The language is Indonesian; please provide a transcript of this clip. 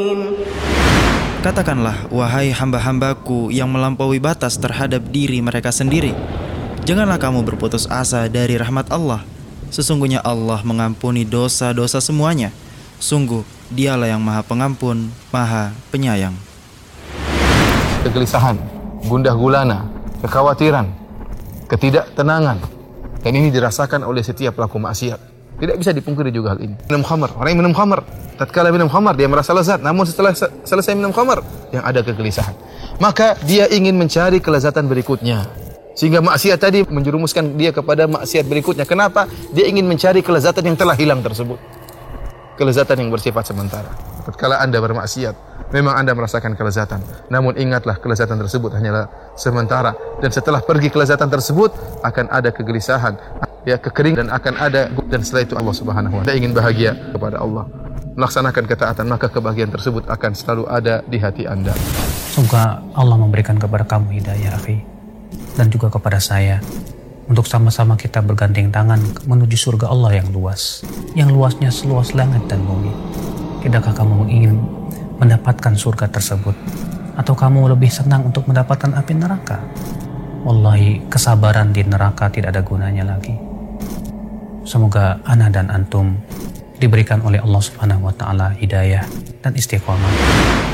Katakanlah, wahai hamba-hambaku yang melampaui batas terhadap diri mereka sendiri, janganlah kamu berputus asa dari rahmat Allah. Sesungguhnya Allah mengampuni dosa-dosa semuanya. Sungguh, Dialah yang Maha Pengampun, Maha Penyayang. Kegelisahan, gundah gulana, kekhawatiran, ketidaktenangan, dan ini dirasakan oleh setiap pelaku maksiat. Tidak bisa dipungkiri juga hal ini. Minum khamar, orang yang minum khamar, tatkala minum khamar dia merasa lezat, namun setelah selesai minum khamar yang ada kegelisahan. Maka dia ingin mencari kelezatan berikutnya. Sehingga maksiat tadi menjerumuskan dia kepada maksiat berikutnya. Kenapa? Dia ingin mencari kelezatan yang telah hilang tersebut. Kelezatan yang bersifat sementara. Tatkala Anda bermaksiat, memang Anda merasakan kelezatan. Namun ingatlah, kelezatan tersebut hanyalah sementara. Dan setelah pergi kelezatan tersebut, akan ada kegelisahan, ya, kekeringan, dan akan ada, dan setelah itu Allah Subhanahu wa Ta'ala ingin bahagia kepada Allah, melaksanakan ketaatan, maka kebahagiaan tersebut akan selalu ada di hati Anda. Semoga Allah memberikan kepada kamu hidayah, akhi, dan juga kepada saya, untuk sama-sama kita bergandeng tangan menuju surga Allah yang luas, yang luasnya seluas langit dan bumi. Tidakkah kamu ingin mendapatkan surga tersebut? Atau kamu lebih senang untuk mendapatkan api neraka? Wallahi, kesabaran di neraka tidak ada gunanya lagi. Semoga ana dan antum diberikan oleh Allah Subhanahu wa Ta'ala hidayah dan istiqomah.